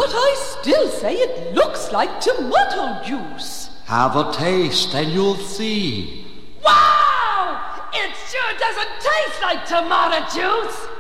But I still say it looks like tomato juice. Have a taste and you'll see. Wow! It sure doesn't taste like tomato juice.